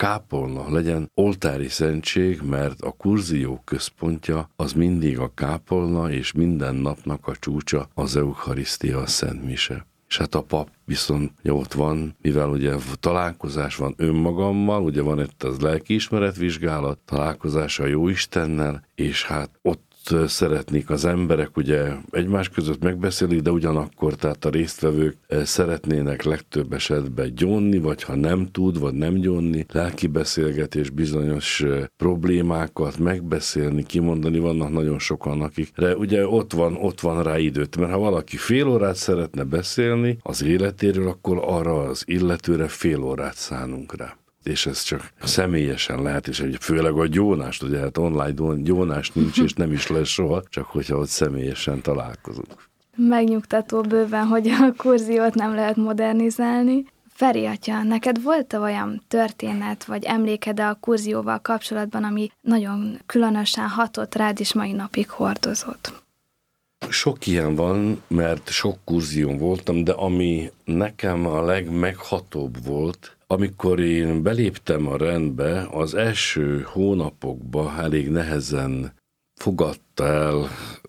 kápolna, legyen oltári szentség, mert a kurzió központja az mindig a kápolna, és minden napnak a csúcsa az eucharisztia, a Szent Mise. És hát a pap viszont ott van, mivel ugye találkozás van önmagammal, ugye van itt az lelkiismeretvizsgálat, találkozás a Jóistennel, és hát ott szeretnék az emberek ugye egymás között megbeszélni, de ugyanakkor tehát a résztvevők szeretnének legtöbb esetben gyónni, vagy ha nem tud, vagy nem gyónni, lelkibeszélgetés, bizonyos problémákat megbeszélni, kimondani, vannak nagyon sokan, akikre ugye ott van rá időt, mert ha valaki fél órát szeretne beszélni az életéről, akkor arra az illetőre fél órát szánunk rá. És ez csak személyesen lehet, és főleg a gyónást, ugye hát online gyónás nincs, és nem is lesz soha, csak hogyha ott személyesen találkozunk. Megnyugtató bőven, hogy a kurziót nem lehet modernizálni. Feri atya, neked volt-e olyan történet, vagy emléked a kurzióval kapcsolatban, ami nagyon különösen hatott rád, és mai napig hordozott? Sok ilyen van, mert sok kurzión voltam, de ami nekem a legmeghatóbb volt, amikor én beléptem a rendbe, az első hónapokban elég nehezen fogadta el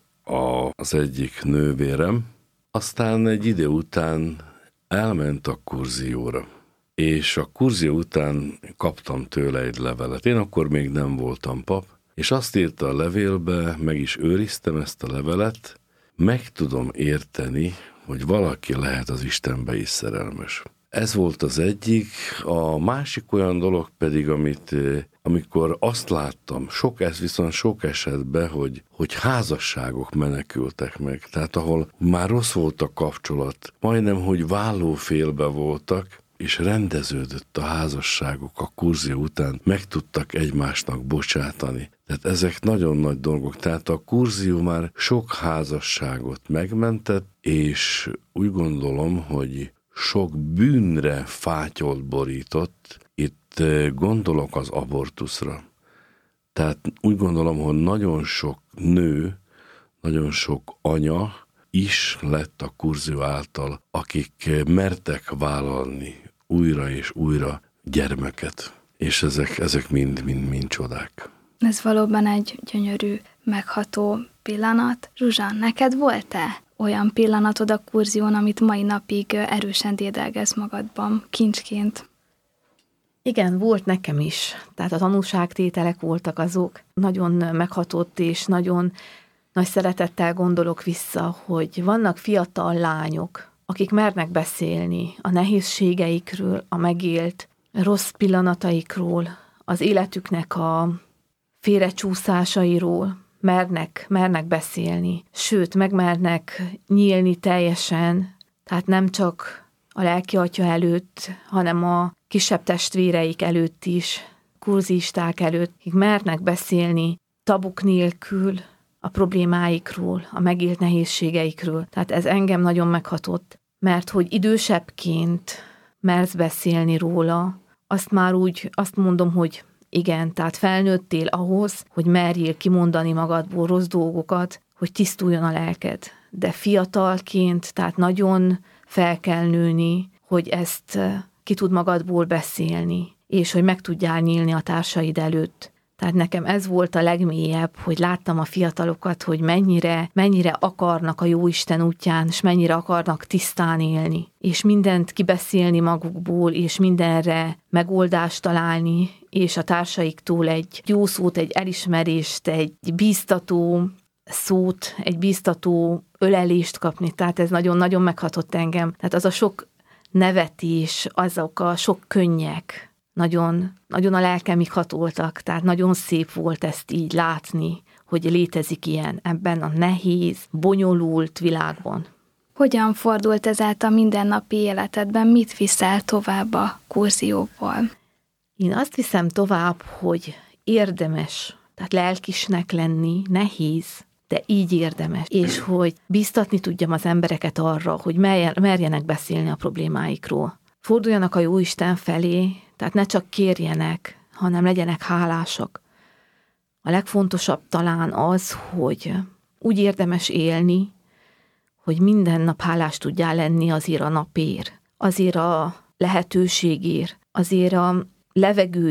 az egyik nővérem, aztán egy idő után elment a kurzióra, és a kurzió után kaptam tőle egy levelet. Én akkor még nem voltam pap, és azt írta a levélbe, meg is őriztem ezt a levelet, meg tudom érteni, hogy valaki lehet az Istenbe is szerelmes. Ez volt az egyik, a másik olyan dolog pedig, amikor azt láttam, ez viszont sok esetben, hogy házasságok menekültek meg, tehát ahol már rossz volt a kapcsolat, majdnem, hogy vállófélbe voltak, és rendeződött a házasságok a kurzió után, meg tudtak egymásnak bocsátani. Tehát ezek nagyon nagy dolgok. Tehát a kurzió már sok házasságot megmentett, és úgy gondolom, hogy sok bűnre fátyolt borított, itt gondolok az abortuszra. Tehát úgy gondolom, hogy nagyon sok nő, nagyon sok anya is lett a kurzió által, akik mertek vállalni újra és újra gyermeket. És ezek mind csodák. Ez valóban egy gyönyörű, megható pillanat. Zsuzsa, neked volt-e olyan pillanatod a kurzión, amit mai napig erősen dédelgesz magadban, kincsként? Igen, volt nekem is. Tehát a tanúságtételek voltak azok. Nagyon meghatott és nagyon nagy szeretettel gondolok vissza, hogy vannak fiatal lányok, akik mernek beszélni a nehézségeikről, a megélt rossz pillanataikról, az életüknek a félrecsúszásairól, mernek beszélni, sőt, megmernek nyílni teljesen, tehát nem csak a lelkiatya előtt, hanem a kisebb testvéreik előtt is, kurzisták előtt, akik mernek beszélni tabuk nélkül a problémáikról, a megélt nehézségeikről. Tehát ez engem nagyon meghatott, mert hogy idősebbként mersz beszélni róla, azt mondom, hogy igen, tehát felnőttél ahhoz, hogy merjél kimondani magadból rossz dolgokat, hogy tisztuljon a lelked. De fiatalként, tehát nagyon fel kell nőni, hogy ezt ki tud magadból beszélni, és hogy meg tudjál nyílni a társaid előtt. Tehát nekem ez volt a legmélyebb, hogy láttam a fiatalokat, hogy mennyire akarnak a Jóisten útján, és mennyire akarnak tisztán élni, és mindent kibeszélni magukból, és mindenre megoldást találni, és a társaiktól egy jó szót, egy elismerést, egy bíztató szót, egy bíztató ölelést kapni. Tehát ez nagyon-nagyon meghatott engem. Tehát az a sok nevetés, azok a sok könnyek, nagyon a lelkemig hatoltak, tehát nagyon szép volt ezt így látni, hogy létezik ilyen ebben a nehéz, bonyolult világban. Hogyan fordult ez át a mindennapi életedben? Mit viszel tovább a kurzióból? Én azt viszem tovább, hogy érdemes, tehát lelkisnek lenni, nehéz, de így érdemes. És hogy bíztatni tudjam az embereket arra, hogy merjenek beszélni a problémáikról. Forduljanak a Jóisten felé, tehát ne csak kérjenek, hanem legyenek hálásak. A legfontosabb talán az, hogy úgy érdemes élni, hogy minden nap hálás tudjál lenni azért a napért, azért a lehetőségért, azért a levegő